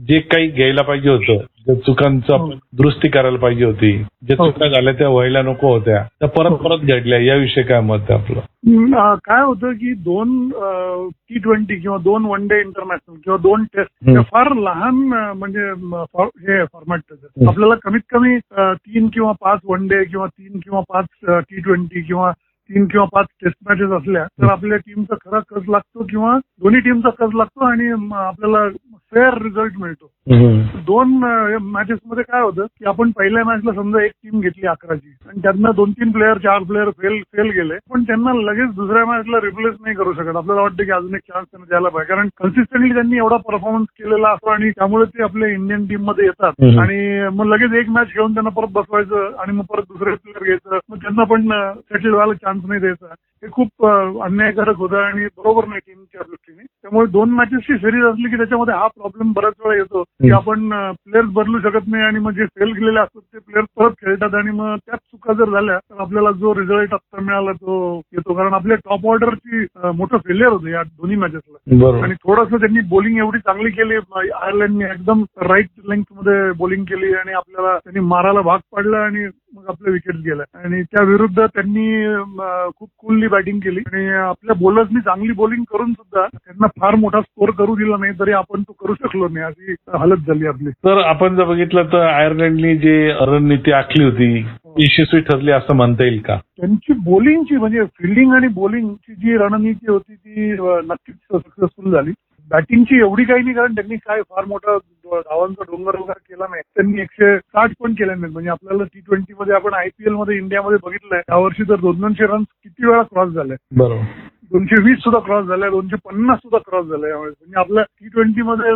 जे काही घ्यायला पाहिजे होतं, ज्या चुकांचं आपण दुरुस्ती करायला पाहिजे होती, ज्या चुका झाल्या त्या व्हायला नको होत्या, त्या परत घडल्या, याविषयी काय मत आहे आपलं? काय होतं की 2 T20 किंवा 2 वन डे इंटरनॅशनल किंवा 2 टेस्ट फार लहान म्हणजे हे फॉर्मॅट. आपल्याला कमीत कमी 3 किंवा 5 वन डे किंवा 3 किंवा 5 T20 किंवा 3 किंवा 5 टेस्ट मॅचेस असल्या तर आपल्या टीमचा खरा कस लागतो किंवा दोन्ही टीमचा कस लागतो आणि आपल्याला फेअर रिझल्ट मिळतो. 2 मॅचेस मध्ये काय होतं की आपण पहिल्या मॅचला समजा एक टीम घेतली 11ची आणि त्यांना 2-3 प्लेअर 4 प्लेअर फेल गेले, पण त्यांना लगेच दुसऱ्या मॅचला रिप्लेस नाही करू शकत. आपल्याला वाटतं की अजून एक चान्स त्यांना द्यायला पाहिजे, कारण कन्सिस्टंटली त्यांनी एवढा परफॉर्मन्स केलेला असतो आणि त्यामुळे ते आपल्या इंडियन टीम मध्ये येतात आणि मग लगेच एक मॅच घेऊन त्यांना परत बसवायचं आणि मग परत दुसरे प्लेअर घ्यायचं, मग त्यांना पण सेटल व्हायला चान्स नाही द्यायचा. हे खूप अन्यायकारक होतं आणि बरोबर नाही टीमच्या दृष्टीने. त्यामुळे 2 मॅचेसची सिरीज असली की त्याच्यामध्ये हा प्रॉब्लेम बऱ्याच वेळा येतो की आपण प्लेयर्स बदलू शकत नाही आणि मग जे फेल गेलेले असतात ते प्लेयर्स परत खेळतात आणि मग त्याच चुका जर झाल्या तर आपल्याला जो रिझल्ट आता मिळाला तो येतो. कारण आपल्या टॉप ऑर्डरची मोठं फेलियर होतं या दोन्ही मॅचेसला आणि थोडंसं त्यांनी बॉलिंग एवढी चांगली केली, आयर्लंडने एकदम राईट लेंथ मध्ये बॉलिंग केली आणि आपल्याला त्यांनी मारायला भाग पाडला आणि मग आपल्या विकेट गेल्या आणि त्या विरुद्ध त्यांनी खूप कूलली बॅटिंग केली आणि आपल्या बॉलर्सनी चांगली बॉलिंग करून सुद्धा त्यांना फार मोठा स्कोर करू दिला नाही, तरी आपण तो करू शकलो नाही, अशी हालत झाली आपली. तर आपण जर बघितलं तर आयर्लंडनी जे रणनीती आखली होती यशस्वी ठरली असं म्हणता येईल का? त्यांची बॉलिंगची म्हणजे फिल्डिंग आणि बॉलिंगची जी रणनीती होती ती नक्कीच सक्सेसफुल झाली. बॅटिंगची एवढी काही नाही, कारण त्यांनी काय फार मोठा धावांचा डोंगर वगैरे केला नाही. त्यांनी 160 पण केले नाहीत. म्हणजे आपल्याला T20 मध्ये आपण IPL मध्ये इंडियामध्ये बघितलंय यावर्षी तर 200 रन्स किती वेळा क्रॉस झाले. बरोबर. 220 सुद्धा क्रॉस झाल्या, 250 सुद्धा क्रॉस झाल्या यावेळेस. म्हणजे आपल्या T20 मध्ये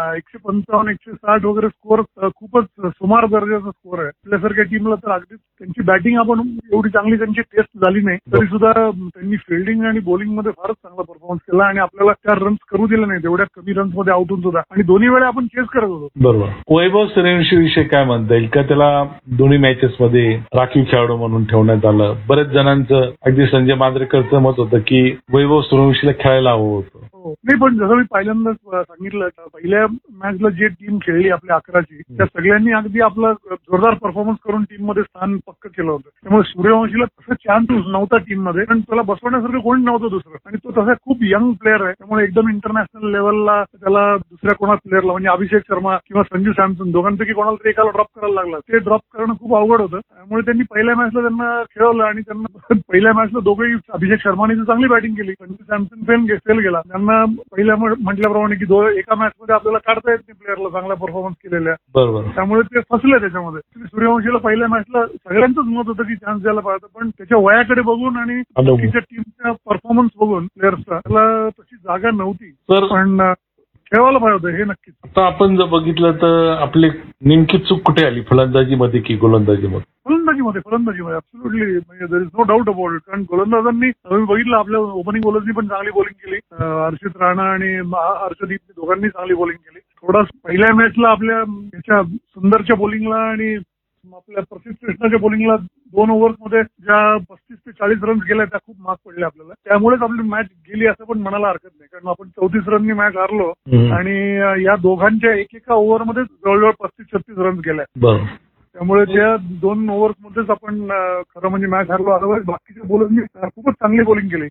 155 160 वगैरे स्कोअर खूपच सुमार दर्जाचा स्कोअर आहे. आपल्यासारख्या टीमला तर अगदीच त्यांची बॅटिंग आपण एवढी चांगली त्यांची टेस्ट झाली नाही तरी सुद्धा त्यांनी फिल्डिंग आणि बॉलिंग मध्ये फारच चांगला परफॉर्मन्स केला आणि आपल्याला 4 रन्स करू दिले नाही तेवढ्या कमी रन्स मध्ये आउट होऊन सुद्धा आणि दोन्ही वेळा आपण चेस करत होतो. बरोबर. वैभव सूर्यवंशी विषयी काय म्हणता येईल का? त्याला दोन्ही मॅचेस मध्ये राखीव खेळाडू म्हणून ठेवण्यात आलं. बरेच जणांचं अगदी संजय मांजरेकरचं मत होतं की वैभव सूर्यवंशीला खेळायला हवं होतं. नाही, पण जसं मी पहिल्यांदाच सांगितलं पहिल्या मॅचला जे टीम खेळली आपल्या 11ची त्या सगळ्यांनी अगदी आपला जोरदार परफॉर्मन्स करून टीम मध्ये स्थान पक्क केलं होतं. त्यामुळे सूर्यवंशीला तसं चान्स नव्हता टीम मध्ये, कारण त्याला बसवण्यासारखं कोणी नव्हतं दुसरं आणि तो तसा खूप यंग प्लेअर आहे. त्यामुळे एकदम इंटरनॅशनल लेवलला त्याला दुसऱ्या कोणा प्लेअरला म्हणजे अभिषेक शर्मा किंवा संजू सॅमसन दोघांपैकी कोणाला तरी एकाला ड्रॉप करायला लागला. ते ड्रॉप करणं खूप अवघड होतं. त्यामुळे त्यांनी पहिल्या मॅचला त्यांना खेळवलं आणि त्यांना पहिल्या मॅचला दोघेही अभिषेक शर्माने चांगली बॅटिंग केली, संजू सॅमसन फेल गेला. त्यांना पहिल्या म्हटल्याप्रमाणे की एका मॅच मध्ये आपल्याला काढता येत नाही प्लेअरला चांगला परफॉर्मन्स केलेल्या. बरोबर. त्यामुळे ते फसले त्याच्यामध्ये. सूर्यवंशीला पहिल्या मॅचला सगळ्यांचंच मत होतं की चान्स द्यायला पाहिजे, पण त्याच्या वयाकडे बघून आणि बाकीच्या टीमचा परफॉर्मन्स बघून प्लेअर्सचा त्याला तशी जागा नव्हती. पण खेळवायला पाहिजे होतं हे नक्कीच. आता आपण जर बघितलं तर आपली नेमकी चूक कुठे आली, फलंदाजीमध्ये की गोलंदाजीमध्ये? फलंदाजीमध्ये ऍब्सोल्युटली म्हणजे there is no doubt about it. कारण गोलंदाजांनी बघितलं आपल्या ओपनिंग बॉलर्सनी पण चांगली बॉलिंग केली. हर्षित राणा आणि हर्षदीप दोघांनी चांगली बॉलिंग केली. थोडा पहिल्या मॅचला आपल्या सुंदरच्या बॉलिंगला आणि आपल्या प्रसिद्ध कृष्णाच्या बॉलिंगला 2 ओव्हर्समध्ये ज्या 35 ते 40 रन्स गेल्या त्या खूप मार्क पडले आपल्याला. त्यामुळेच आपली मॅच गेली असं पण म्हणायला हरकत नाही, कारण आपण 34 रननी मॅच हारलो आणि या दोघांच्या एकेका ओव्हरमध्ये जवळजवळ 35-36 रन्स गेल्या. त्यामुळे त्या 2 ओव्हर्समध्येच आपण खरं म्हणजे मॅच हारलो. अदरवाईज बाकीच्या बॉलरनी खूपच चांगली बॉलिंग केली.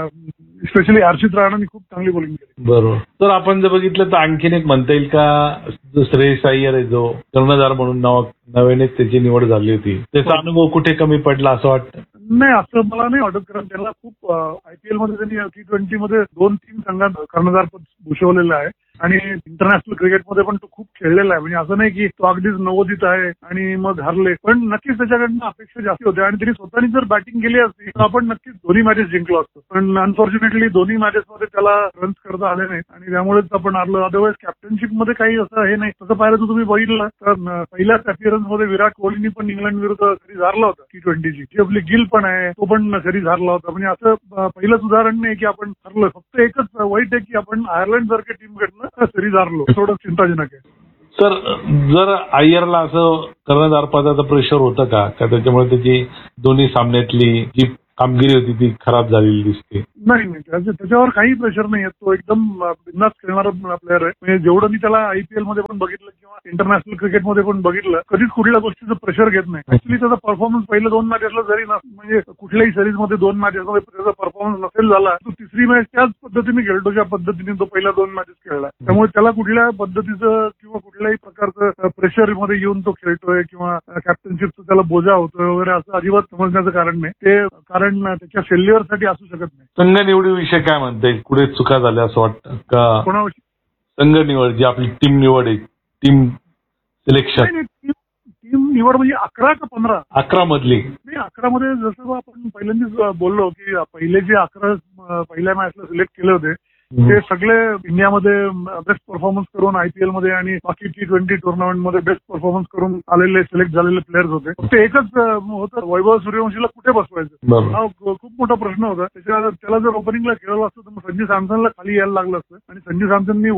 स्पेशली हर्षित राणाने खूप चांगली बॉलिंग केली. बरोबर. तर आपण जर बघितलं तर आणखीन एक म्हणता येईल का, जो श्रेयस अय्यर आहे जो कर्णधार म्हणून नव्यानेच त्याची निवड झाली होती, त्याचा अनुभव कुठे कमी पडला असं वाटतं? नाही, असं मला नाही वाटत, कारण त्याला खूप IPL मध्ये त्यांनी T20 मध्ये 2-3 संघात कर्णधार पद भूषवलेलं आहे आणि इंटरनॅशनल क्रिकेटमध्ये पण तो खूप खेळलेला आहे. म्हणजे असं नाही की तो अगदीच नवोदित आहे आणि मग हरले, पण नक्कीच त्याच्याकडनं अपेक्षा जास्त होत्या आणि त्यांनी स्वतःनी जर बॅटिंग केली असती तर आपण नक्कीच दोन्ही मॅचेस जिंकलो असतो. पण अनफॉर्च्युनेटली दोन्ही मॅचेसमध्ये त्याला रन्स करता आले नाहीत आणि त्यामुळेच आपण हारलो. अदरवाईज कॅप्टनशिपमध्ये काही असं हे नाही. तसं पाहिलं तर तुम्ही बघितलं तर पहिल्याच अपीअरन्समध्ये विराट कोहलीनी पण इंग्लंड विरुद्ध सिरीज हारला होता T20ची. जी आपली गिल पण आहे तो पण सिरीज हारला होता. म्हणजे असं पहिलंच उदाहरण नाही की आपण हरलो. फक्त एकच वाईट आहे की आपण आयर्लंड सारख्या टीमकडनं सिरीज हारलो. थोडं चिंताजनक आहे. सर, जर अय्यरला असं कर्णधार पदाचं प्रेशर होतं का त्याच्यामुळे त्याची दोन्ही सामन्यातली जी कामगिरी होती ती खराब झालेली दिसते. नाही त्याच्यावर काही प्रेशर नाही आहे. तो एकदम बिंदास खेळणारा प्लेअर आहे. म्हणजे जेवढं मी त्याला IPL मध्ये पण बघितलं किंवा इंटरनॅशनल क्रिकेटमध्ये पण बघितलं, कधीच कुठल्या गोष्टीचं प्रेशर घेत नाही. ऍक्च्युली त्याचा परफॉर्मन्स पहिल्या 2 मॅचेसला जरी म्हणजे कुठल्याही सिरीजमध्ये 2 मॅचेसमध्ये त्याचा परफॉर्मन्स नसेल झाला, तो तिसरी मॅच त्याच पद्धतीने खेळतो ज्या पद्धतीने तो पहिल्या 2 मॅचेस खेळला. त्यामुळे त्याला कुठल्या पद्धतीचं किंवा कुठल्याही प्रकारचं प्रेशर मध्ये येऊन तो खेळतोय किंवा कॅप्टनशिपचं त्याला बोजा होतोय वगैरे असं अजिबात समजण्याचं कारण नाही. ते कारण त्याच्या फेल्युअरसाठी असू शकत नाही. संघ निवडीविषयी काय म्हणता येईल? कुठे चुका झाल्या असं वाटतं का? कोणाविषयी? संघ निवड जी आपली टीम निवड आहे, टीम सिलेक्शन. टीम निवड म्हणजे 11 का 15? 11 मधली. नाही, 11 मध्ये जसं आपण पहिल्यांदाच बोललो की पहिले जे 11 पहिल्या मॅचला सिलेक्ट केले होते ते सगळे इंडियामध्ये बेस्ट परफॉर्मन्स करून IPL मध्ये आणि बाकी T20 टुर्नामेंटमध्ये बेस्ट परफॉर्मन्स करून आलेले सिलेक्ट झालेले प्लेयर्स होते. फक्त एकच होतं, वैभव सूर्यवंशीला कुठे बसवायचं हा खूप मोठा प्रश्न होता. त्याला जर ओपनिंगला खेळवलं असतं तर मग संजू सॅमसनला खाली यायला लागलं असतं. आणि संजू सॅमसननी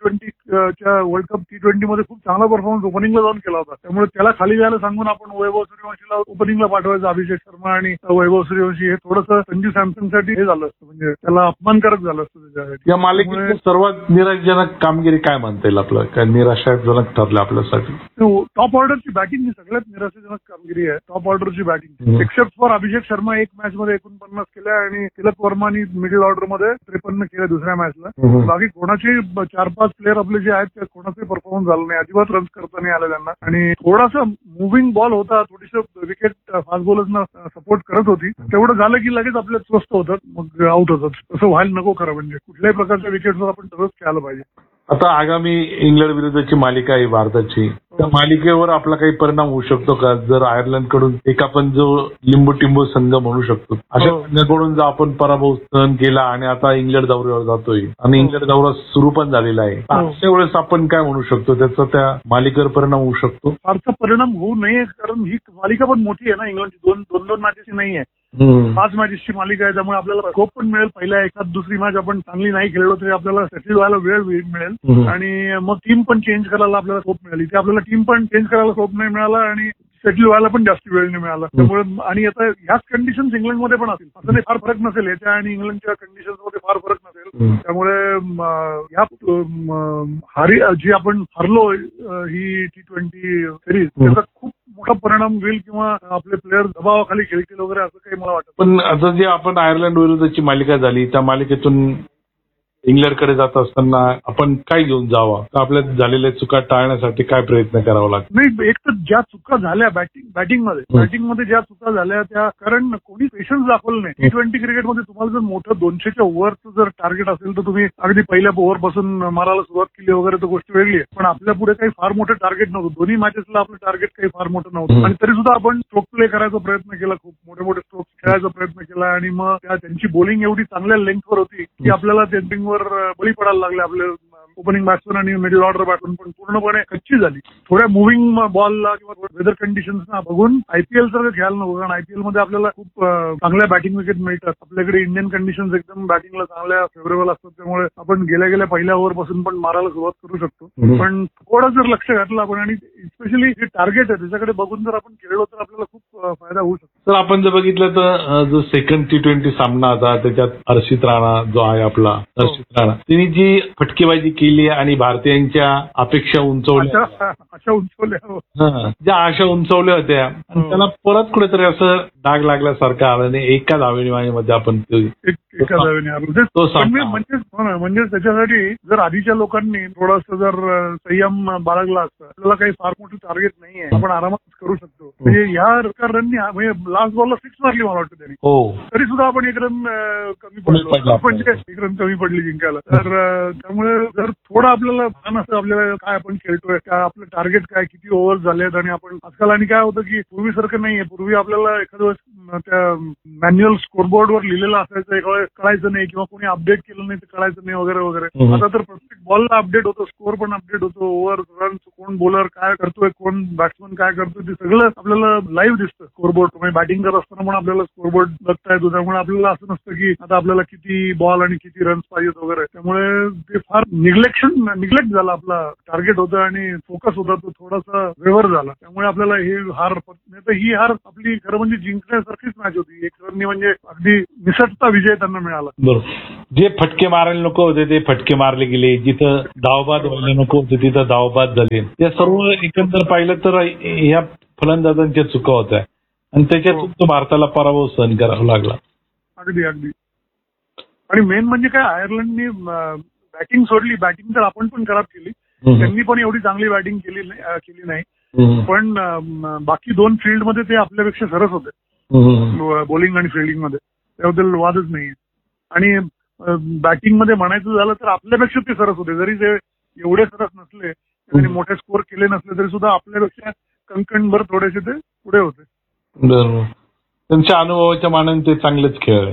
वर्ल्ड कप T20 मध्ये खूप चांगला परफॉर्मन्स ओपनिंगला जाऊन केला होता. त्यामुळे त्याला खाली यायला सांगून आपण वैभव सूर्यवंशीला ओपनिंगला पाठवायचं. अभिषेक शर्मा आणि वैभव सूर्यवंशी हे थोडंसं संजू सॅमसनसाठी हे झालं असतं, म्हणजे त्याला अपमानकारक झालं असतं त्याच्यासाठी. या मालिकेत सर्वात निराशाजनक कामगिरी काय म्हणता येईल आपलं? काय निराशाजनक ठरलं आपल्यासाठी? टॉप ऑर्डरची बॅटिंग ही सगळ्यात निराशाजनक कामगिरी आहे. टॉप ऑर्डरची batting except for Abhishek Sharma एक मॅच मध्ये 49 केल्या आणि तिलक वर्मानी मिडल ऑर्डर मध्ये 53 केल्या दुसऱ्या मॅचला. बाकी कोणाचे 4-5 प्लेअर आपले जे आहेत ते कोणाचे परफॉर्मन्स झालं नाही, अजिबात रन्स करता नाही आले त्यांना. आणि थोडासा मुव्हिंग बॉल होता, थोडीसं विकेट फास्ट बॉलर्सना सपोर्ट करत होती. तेवढं झालं की लगेच आपले स्वस्त होतात, मग आउट होतात. तसं व्हायला नको खरं म्हणजे. कुठल्याही प्रकारच्या विकेटवर आपण तसंच खेळायला पाहिजे. आता आगामी इंग्लंड विरुद्धची मालिका आहे भारताची, त्या मालिकेवर आपला काही परिणाम होऊ शकतो का? जर आयर्लंडकडून एक आपण जो लिंबू संघ म्हणू शकतो अशा संघाकडून जर आपण पराभव सहन केला आणि आता इंग्लंड दौऱ्यावर जातोय आणि इंग्लंड दौरा सुरू पण झालेला आहे, अशा वेळेस आपण काय म्हणू शकतो त्याचा त्या मालिकेवर परिणाम होऊ शकतो? फारसा परिणाम होऊ नये, कारण ही मालिका पण मोठी आहे ना. इंग्लंडची दोन मॅचेसची नाही आहे, 5 मॅचेसची मालिका आहे. त्यामुळे आपल्याला स्कोप पण मिळेल. पहिल्या एखाद दुसरी मॅच आपण चांगली नाही खेळलो तरी आपल्याला सेटल व्हायला वेळ मिळेल आणि मग टीम पण चेंज करायला आपल्याला स्कोप मिळेल. इथे आपल्याला टीम पण चेंज करायला स्कोप नाही मिळाला आणि सेटल व्हायला पण जास्त वेळ नाही मिळाला. त्यामुळे आणि आता ह्याच कंडिशन्स इंग्लंडमध्ये पण असतील, असं नाही फार फरक नसेल याच्या आणि इंग्लंडच्या कंडिशन्समध्ये फार फरक नसेल. त्यामुळे ह्या जी आपण हरलो ही T20 सिरीज त्याचा खूप मोठा परिणाम होईल किंवा आपले प्लेयर दबावाखाली खेळतील वगैरे असं काही मला वाटत. पण आता जे आपण आयर्लंड विरुद्धची मालिका झाली त्या मालिकेतून इंग्लंडकडे जात असताना आपण काय घेऊन जावं? आपल्या झालेल्या चुका टाळण्यासाठी काय प्रयत्न करावा लागतो? नाही, एक तर ज्या चुका झाल्या बॅटिंगमध्ये ज्या चुका झाल्या त्या, कारण कोणी पेशन्स दाखवलं नाही. T20 क्रिकेटमध्ये तुम्हाला जर मोठं 200च्या ओव्हरचं जर टार्गेट असेल तर तुम्ही अगदी पहिल्या ओव्हरपासून मारायला सुरुवात केली वगैरे तर गोष्ट वेगळी आहे. पण आपल्या पुढे काही फार मोठं टार्गेट नव्हतं. दोन्ही मॅचेसला आपलं टार्गेट काही फार मोठं नव्हतं आणि तरी सुद्धा आपण स्ट्रोक प्ले करायचा प्रयत्न केला, खूप मोठे स्ट्रोक खेळायचा प्रयत्न केला आणि मग त्यांची बॉलिंग एवढी चांगल्या लेंथवर होती की आपल्याला टेस्टिंग वर बळी पडायला लागले. आपले ओपनिंग बॅट्समन आणि मिडल ऑर्डर बॅट्समन पण पूर्णपणे कच्ची झाली. थोड्या मुव्हिंग बॉलला किंवा वेदर कंडिशन्सना बघून IPL सारखं खेळायला नको, कारण IPL मध्ये आपल्याला खूप चांगल्या बॅटिंग विकेट मिळतात. आपल्याकडे इंडियन कंडिशन्स एकदम बॅटिंगला चांगल्या फेवरेबल असतात, त्यामुळे आपण गेल्या पहिल्या ओव्हरपासून पण मारायला सुरुवात करू शकतो. पण थोडं जर लक्ष घातलं आपण आणि स्पेशली जे टार्गेट आहे त्याच्याकडे बघून जर आपण खेळलो तर आपल्याला खूप फायदा होऊ शकतो. तर आपण जर बघितलं तर जो सेकंड T20 सामना होता त्याच्यात हर्षित राणा जो आहे आपला हर्षित राणा, त्यांनी जी फटकेबाजी केली आणि भारतीयांच्या अपेक्षा उंचवल्या, ज्या आशा उंचवल्या होत्या आणि त्याला परत कुठेतरी असं डाग लागल्यासारखं आलं नाही. एका धावेमध्ये आपण एका धावेने म्हणजे त्याच्यासाठी जर आधीच्या लोकांनी थोडंसं जर संयम बाळगला असता, आपल्याला काही फार मोठं टार्गेट नाहीये, आपण आरामात करू शकतो. म्हणजे ह्या रननी म्हणजे लास्ट बॉलला 6 मारली मला वाटतं त्यांनी, तरी सुद्धा आपण 1 रन कमी पडलो, आपण 1 रन कमी पडली जिंकायला. तर त्यामुळे जर थोडं आपल्याला भान असतं आपल्याला काय आपण खेळतोय, काय आपलं टार्गेट काय, किती ओव्हर्स झालेत आणि आपण आजकाल आणि काय होतं की पूर्वीसारखं नाहीये. पूर्वी आपल्याला एखाद्या वेळेस त्या मॅन्युअल स्कोरबोर्डवर लिहिलेलं असायचं, एका वेळेस कळायचं नाही किंवा कोणी अपडेट केलं नाही तर कळायचं नाही वगैरे वगैरे. आता तर प्रत्येक बॉलला अपडेट होतो, स्कोर पण अपडेट होतो, ओव्हर रन कोण बॉलर काय करतोय, कोण बॅट्समन काय करतोय अगदी सगळं आपल्याला लाईव्ह दिसतं स्कोरबोर्ड. तुम्ही बॅटिंग करत असताना पण आपल्याला स्कोरबोर्ड बघता येतो. त्यामुळे आपल्याला असं नसतं की आता आपल्याला किती बॉल आणि किती रन्स पाहिजेत वगैरे. त्यामुळे ते फार निग्लेक्ट झाला. आपला टार्गेट होतं आणि फोकस होता तो थोडासा वेवर झाला. त्यामुळे आपल्याला ही हार आपली खरं म्हणजे जिंकण्यासारखीच मॅच होती. एक रननी म्हणजे अगदी निसटता विजय त्यांना मिळाला. बरोबर. जे फटके मारायला नको होते ते फटके मारले गेले, जिथं धावबाद व्हायला नको होते तिथं धावबाद झाले. या सर्व एकंदर पाहिलं तर ह्या फलंदाजांच्या चुका होत्या आणि त्याच्यातून तो भारताला पराभव सहन करावा लागला. अगदी अगदी. आणि मेन म्हणजे काय, आयर्लंडनी बॅटिंग सोडली. बॅटिंग तर आपण पण खराब केली, त्यांनी पण एवढी चांगली बॅटिंग केली नाही. पण बाकी दोन फील्डमध्ये ते आपल्यापेक्षा सरस होते, बॉलिंग आणि फिल्डिंग मध्ये. त्याबद्दल वादच नाही. आणि बॅटिंगमध्ये म्हणायचं झालं तर आपल्यापेक्षा ते सरस होते. जरी ते एवढे सरस नसले, त्यांनी मोठे स्कोर केले नसले तरी सुद्धा आपल्यापेक्षा कणकणभर थोडेसे ते पुढे होते. बरोबर. त्यांच्या अनुभवाच्या मानाने ते चांगलेच खेळले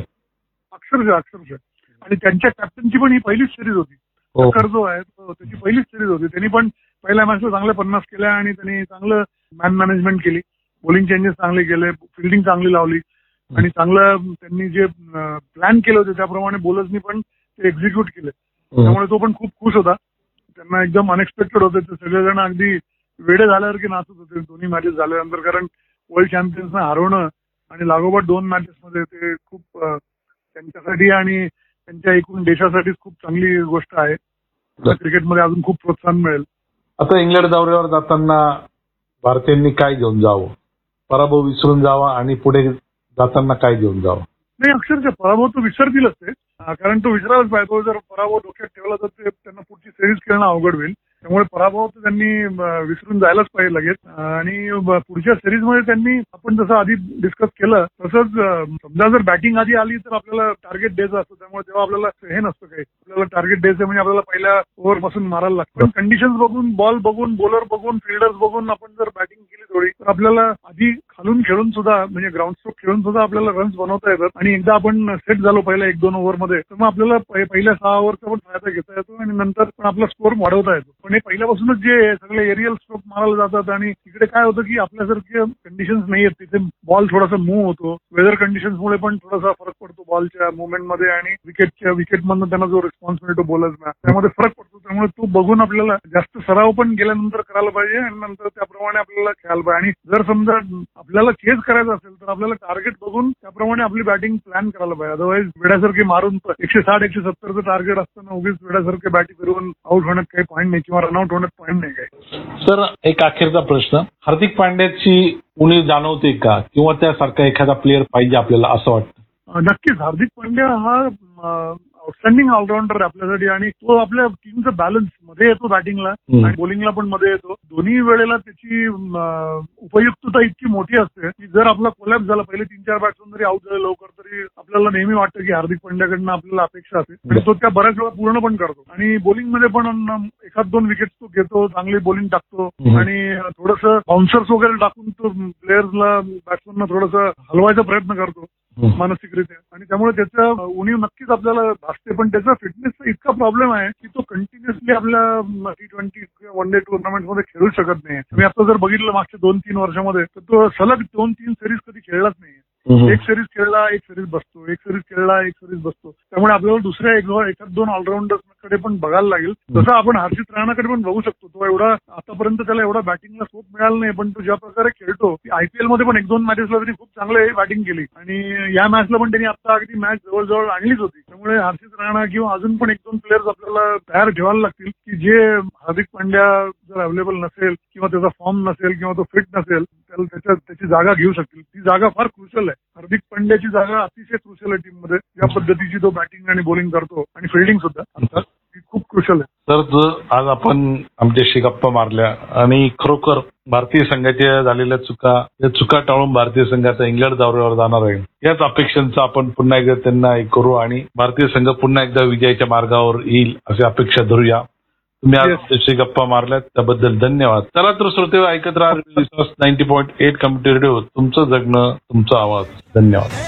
अक्षरशः. आणि त्यांच्या कॅप्टनची पण ही पहिलीच सिरीज होती. टक्कर जो आहे त्याची पहिलीच सिरीज होती. त्यांनी पण पहिल्या मॅचला चांगल्या 50 केल्या आणि त्यांनी चांगलं मॅन मॅनेजमेंट केली. बॉलिंग चेंजेस चांगले केले, फिल्डिंग चांगली लावली आणि चांगलं त्यांनी जे प्लॅन केले होते त्याप्रमाणे बॉलर्सनी पण ते एक्झिक्यूट केले. त्यामुळे तो पण खूप खुश होता. त्यांना एकदम अनएक्सपेक्टेड होते. ते सगळेजण अगदी वेडे झाल्यावर की नाचत होते दोन्ही मॅचेस झाल्यानंतर. कारण वर्ल्ड चॅम्पियन्सना हरवणं आणि लागोपाठ 2 मॅचेसमध्ये ते खूप त्यांच्यासाठी आणि त्यांच्या एकूण देशासाठी खूप चांगली गोष्ट आहे. क्रिकेटमध्ये अजून खूप प्रोत्साहन मिळेल. आता इंग्लंड दौऱ्यावर जाताना भारतीयांनी काय घेऊन जावं? पराभव विसरून जावा आणि पुढे जाताना काय घेऊन जावं? नाही, अक्षरशः पराभव तो विसरतीलच ते. कारण तो विसरायलाच पाहिजे. तो जर पराभव डोक्यात ठेवला तर ते त्यांना पुढची सिरीज खेळणं अवघड होईल. त्यामुळे पराभव तर त्यांनी विसरून जायलाच पाहिजे लगेच. आणि पुढच्या सिरीजमध्ये त्यांनी, आपण जसं आधी डिस्कस केलं तसंच, समजा जर बॅटिंग आधी आली तर आपल्याला टार्गेट द्यायचं असतं. त्यामुळे तेव्हा आपल्याला हे नसतं काही, आपल्याला टार्गेट द्यायचं म्हणजे आपल्याला पहिल्या ओव्हर पासून मारायला लागतं. पण कंडिशन्स बघून, बॉल बघून, बॉलर बघून, फिल्डर्स बघून आपण जर बॅटिंग केली थोडी तर आपल्याला आधी खालून खेळून सुद्धा, म्हणजे ग्राउंड स्ट्रोक खेळून सुद्धा आपल्याला रन्स बनवता येतात. आणि एकदा आपण सेट झालो पहिल्या 1-2 ओव्हरमध्ये तर मग आपल्याला पहिल्या 6 ओव्हरचा पण फायदा घेता येतो आणि नंतर पण आपला स्कोर वाढवता येतो. पण हे पहिल्यापासूनच जे सगळे एरियल स्ट्रोक मारायला जातात आणि तिकडे काय होतं की आपल्यासारखे कंडिशन्स नाही आहेत. तिथे बॉल थोडासा मूव्ह होतो. वेदर कंडिशन्समुळे पण थोडासा फरक पडतो बॉलच्या मुवमेंटमध्ये आणि विकेटमधनं त्यांना जो रिस्पॉन्स मिळतो बॉलर्सना त्यामध्ये फरक पडतो. त्यामुळे तो बघून आपल्याला जास्त सराव पण गेल्यानंतर करायला पाहिजे आणि नंतर त्याप्रमाणे आपल्याला खेळायला पाहिजे. आणि जर समजा आपल्याला चेस करायचं असेल तर आपल्याला टार्गेट बघून त्याप्रमाणे आपली बॅटिंग प्लॅन करायला पाहिजे. अदरवाईज वेड्यासारखे मारून 160-170चं टार्गेट असताना उगीच वेड्यासारखे बॅटिंग करून आउट होण्यात काही पॉईंट नाही किंवा रनआउट होण्यात पॉईंट नाही काही. सर, एक अखेरचा प्रश्न, हार्दिक पांड्याची उणीव जाणवते का किंवा त्यासारखा एखादा प्लेअर पाहिजे आपल्याला असं वाटतं? नक्कीच. हार्दिक पांड्या हा आउटस्टँडिंग ऑलराऊंडर आपल्यासाठी आणि तो आपल्या टीमचा बॅलन्स मध्ये येतो बॅटिंगला आणि बॉलिंगला पण मध्ये येतो. दोन्ही वेळेला त्याची उपयुक्तता इतकी मोठी असते की जर आपला कोलॅप्स झाला, पहिले 3-4 बॅट्समन जरी आउट झाले लवकर, तरी आपल्याला नेहमी वाटतं की हार्दिक पांड्याकडनं आपल्याला अपेक्षा असते आणि तो त्या बऱ्याच वेळा पूर्ण पण करतो. आणि बॉलिंगमध्ये पण 1-2 विकेट तो घेतो, चांगली बॉलिंग टाकतो आणि थोडंसं बाउन्सर्स वगैरे टाकून तो प्लेयर्सला, बॅट्समनना थोडंसं हलवायचा प्रयत्न करतो मानसिकरित्या. आणि त्यामुळे त्याचा उणीव नक्कीच आपल्याला भासते. पण त्याचा फिटनेसचा इतका प्रॉब्लेम आहे की तो कंटिन्युअसली आपल्या T20 किंवा वन डे टुर्नामेंटमध्ये खेळू शकत नाही. मी आता जर बघितलं मागच्या 2-3 वर्षामध्ये तर तो सलग 2-3 सिरीज कधी खेळलाच नाही. एक सिरीज खेळला, एक सिरीज बसतो, एक सिरीज खेळला, एक सिरीज बसतो. त्यामुळे आपल्याला दुसऱ्या 1-2 ऑलराऊंडर्सकडे पण बघायला लागेल. तसं आपण हर्षित राणाकडे पण बघू शकतो. तो एवढा आतापर्यंत त्याला एवढा बॅटिंगला स्कोप मिळाला नाही, पण तो ज्या प्रकारे खेळतो, IPL मध्ये पण 1-2 मॅचेसला तरी खूप चांगलं बॅटिंग केली आणि या मॅचला पण त्यांनी आता अगदी मॅच जवळजवळ आणलीच होती. त्यामुळे हर्षित राणा किंवा अजून पण 1-2 प्लेयर्स आपल्याला तयार ठेवायला लागतील की जे हार्दिक पांड्या जर अवेलेबल नसेल किंवा त्याचा फॉर्म नसेल किंवा तो फिट नसेल त्याला त्याची जागा घेऊ शकतील. ती जागा फार क्रुशल आहे. हार्दिक पांड्याची जागा अतिशय क्रुशल आहे टीममध्ये. ज्या पद्धतीची तो बॅटिंग आणि बॉलिंग करतो आणि फिल्डिंग सुद्धा अर्थात ती खूप क्रुशल आहे. तर आज आपण आमच्याशी गप्पा मारल्या आणि खरोखर भारतीय संघाच्या झालेल्या चुका टाळून भारतीय संघ आता इंग्लंड दौऱ्यावर जाणार आहे. याच अपेक्षांचा आपण पुन्हा एकदा त्यांना करू आणि भारतीय संघ पुन्हा एकदा विजयाच्या मार्गावर येईल अशी अपेक्षा धरूया. तुम्ही आज आमच्याशी गप्पा मारल्यात त्याबद्दल धन्यवाद. चला तर श्रोते, ऐकत राहा 90.8 कम्युनिटी रेडिओ, तुमचं जगणं तुमचा आवाज. धन्यवाद.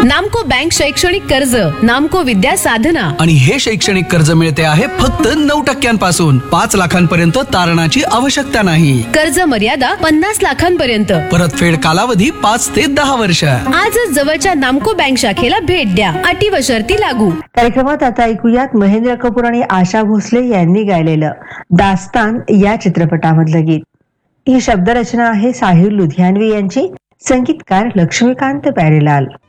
नामको बँक शैक्षणिक कर्ज, नामको विद्या साधना. आणि हे शैक्षणिक कर्ज मिळते आहे फक्त 9% 5 लाखांपर्यंत तारणाची आवश्यकता नाही. कर्ज मर्यादा 50 लाखांपर्यंत. परतफेड कालावधी 5 ते 10 वर्ष. आजच जवळच्या नामको बँक शाखेला भेट द्या. अटी व शर्ती लागू. कार्यक्रमात आता ऐकूयात महेंद्र कपूर आणि आशा भोसले यांनी गायलेलं दास्तान या चित्रपटामधलं गीत. ही शब्दरचना आहे साहिर लुधियानवी यांची, संगीतकार लक्ष्मीकांत प्यारेलाल.